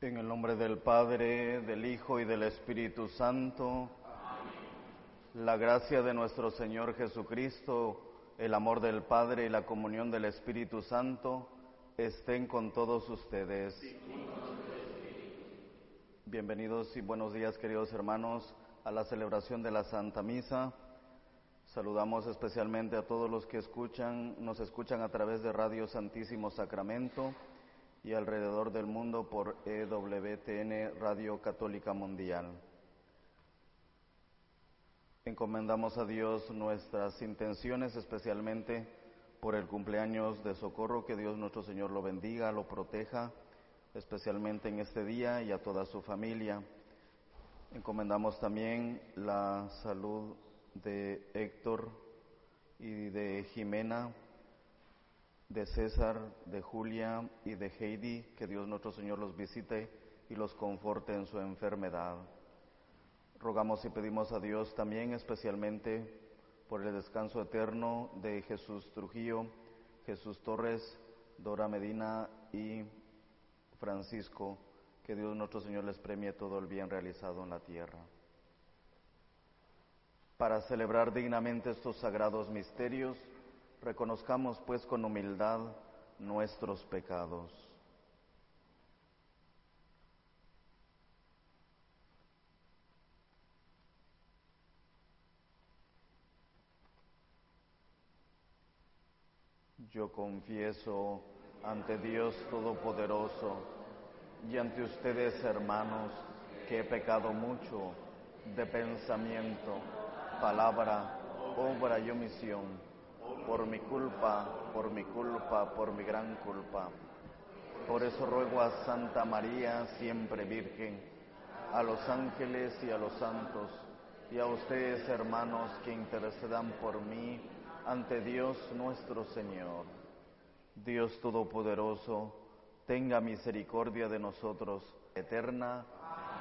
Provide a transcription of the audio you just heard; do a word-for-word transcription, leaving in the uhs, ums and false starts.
En el nombre del Padre, del Hijo y del Espíritu Santo. Amén. La gracia de nuestro Señor Jesucristo, el amor del Padre y la comunión del Espíritu Santo estén con todos ustedes. Sí, bienvenidos y buenos días, queridos hermanos, a la celebración de la Santa Misa. Saludamos especialmente a todos los que escuchan, nos escuchan a través de Radio Santísimo Sacramento y alrededor del mundo por E W T N Radio Católica Mundial. Encomendamos a Dios nuestras intenciones, especialmente por el cumpleaños de Socorro, que Dios nuestro Señor lo bendiga, lo proteja, especialmente en este día, y a toda su familia. Encomendamos también la salud de Héctor y de Jimena, de César, de Julia y de Heidi, que Dios nuestro Señor los visite y los conforte en su enfermedad. Rogamos y pedimos a Dios también especialmente por el descanso eterno de Jesús Trujillo, Jesús Torres, Dora Medina y Francisco, que Dios nuestro Señor les premie todo el bien realizado en la tierra. Para celebrar dignamente estos sagrados misterios, reconozcamos pues con humildad nuestros pecados. Yo confieso ante Dios Todopoderoso y ante ustedes, hermanos, que he pecado mucho de pensamiento, palabra, obra y omisión. Por mi culpa, por mi culpa, por mi gran culpa. Por eso ruego a Santa María, siempre Virgen, a los ángeles y a los santos, y a ustedes, hermanos, que intercedan por mí ante Dios nuestro Señor. Dios Todopoderoso, tenga misericordia de nosotros, eterna.